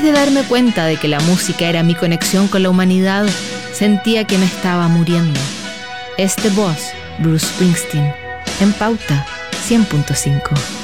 Antes de darme cuenta de que la música era mi conexión con la humanidad, sentía que me estaba muriendo. Este voz, Bruce Springsteen, en Pauta 100.5.